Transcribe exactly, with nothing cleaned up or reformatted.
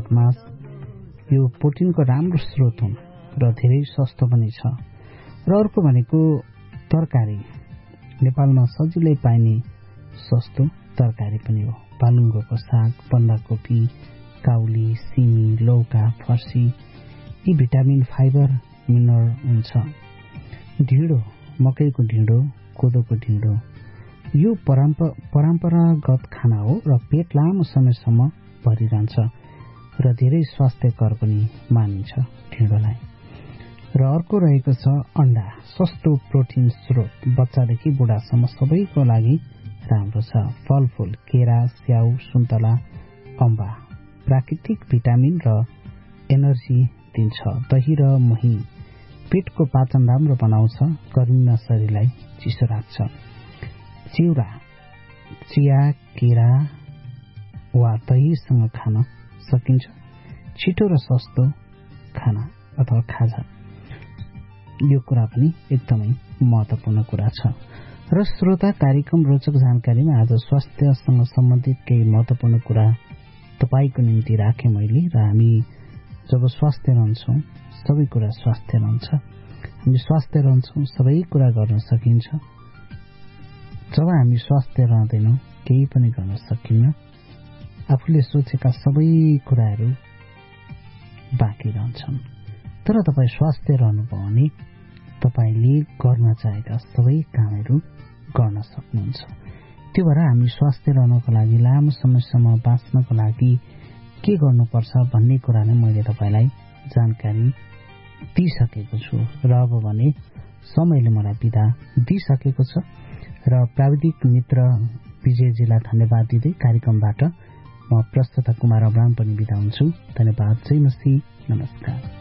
कटमास यो प्रोटिनको राम्रो स्रोत हुन् र धेरै सस्तो पनि छ। र अर्को भनेको तरकारी, नेपालमा सजिलै पाइने सस्तो तरकारी पनि हो। पालुङ्गोको साग, बन्दाकोपी, काउली, सिमी, लौका, फर्सी यी भिटामिन, फाइबर, मिनरल हुन्छ। ढिँडो, मकैको ढिँडो, कोदोको ढिँडो यो परम्परागत खाना हो र पेट लामो समयसम्म भरिरहन्छ र धेरै स्वास्थ्यकर पनि मानिन्छ ढिँडोलाई। र अर्को रहेको छ अण्डा, सस्तो प्रोटिन स्रोत, बच्चादेखि बुढासम्म सबैको लागि राम्रो छ। फलफूल, केरा, स्याउ, सुन्तला, अम्बा प्राकृतिक भिटामिन र एनर्जी दिन्छ। दही र मही पेटको पाचन राम्रो बनाउँछ, गर्मीमा शरीरलाई चिसो राख्छ। चिउरा, चिया, केरा वा दहीसँग खान सकिन्छ। छिटो र सस्तो खाना अथवा खाजा, यो कुरा पनि एकदमै महत्त्वपूर्ण कुरा छ। र श्रोता, कार्यक्रम रोचक जानकारीमा आज स्वास्थ्यसँग सम्बन्धित केही महत्त्वपूर्ण कुरा तपाईँको निम्ति राखेँ मैले। र हामी जब स्वास्थ्य रहन्छौँ सबै कुरा स्वास्थ्य रहन्छ। हामी स्वास्थ्य रहन्छौँ सबै कुरा गर्न सकिन्छ। जब हामी स्वास्थ्य रहँदैनौँ केही पनि गर्न सकिन्न। आफूले सोचेका सबै कुराहरू बाँकी रहन्छन्। तर तपाईँ स्वास्थ्य रहनुभयो भने तपाईँले गर्न चाहेका सबै कामहरू गर्न सक्नुहुन्छ। त्यो भएर हामी स्वास्थ्य रहनको लागि, लामो समयसम्म बाँच्नको लागि के गर्नुपर्छ भन्ने कुरा नै मैले तपाईँलाई जानकारी दिइसकेको छु। र अब भने समयले मलाई बिदा दिइसकेको छ र प्राविधिक मित्र विजयजीलाई धन्यवाद दिँदै कार्यक्रमबाट म प्रस्तुता कुमार अब्राम पनि बिदा हुन्छु। धन्यवाद। जय मसी, नमस्कार।